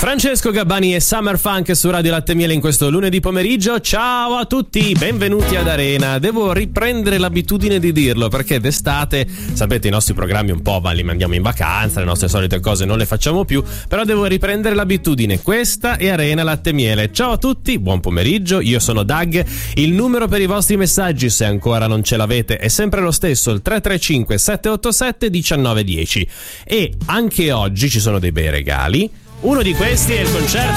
Francesco Gabbani e Summer Funk su Radio Latte Miele in questo lunedì pomeriggio. Ciao a tutti, benvenuti ad Arena. Devo riprendere l'abitudine di dirlo perché d'estate, sapete, i nostri programmi un po' li mandiamo in vacanza, le nostre solite cose non le facciamo più, però devo riprendere l'abitudine. Questa è Arena Latte Miele. Ciao a tutti, buon pomeriggio, io sono Doug. Il numero per i vostri messaggi, se ancora non ce l'avete, è sempre lo stesso, il 335 787 1910. E anche oggi ci sono dei bei regali. Uno di questi è il concerto